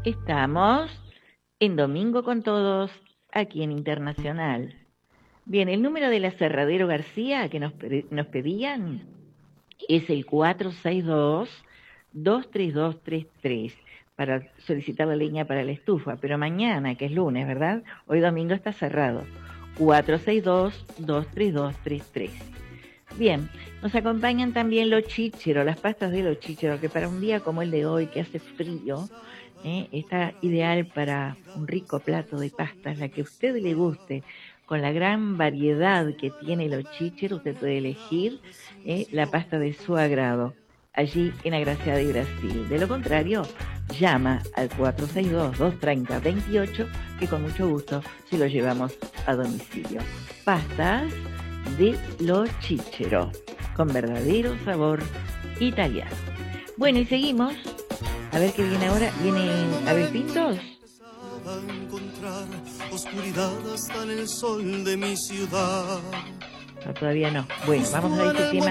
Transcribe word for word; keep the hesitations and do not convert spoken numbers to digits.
Estamos en Domingo con Todos, aquí en Internacional. Bien, el número del aserradero García que nos, nos pedían es el cuatro seis dos, dos tres dos tres tres para solicitar la leña para la estufa, pero mañana, que es lunes, ¿verdad? Hoy domingo está cerrado. cuatro seis dos, dos tres dos tres tres. Bien, nos acompañan también los chícheros, las pastas de los chícheros, que para un día como el de hoy, que hace frío, ¿eh? Está ideal para un rico plato de pastas, la que a usted le guste, con la gran variedad que tiene los chícheros. Usted puede elegir ¿eh? la pasta de su agrado, allí en Agraciada y Brasil. De lo contrario, llama al cuatro seis dos, dos tres cero, dos ocho, que con mucho gusto se lo llevamos a domicilio. Pastas de los chícheros, con verdadero sabor italiano. Bueno, y seguimos. A ver qué viene ahora. ¿Vienen Abel Pintos? Oscuridad hasta en el sol de mi ciudad. No, todavía no. Bueno, vamos a ver este tema.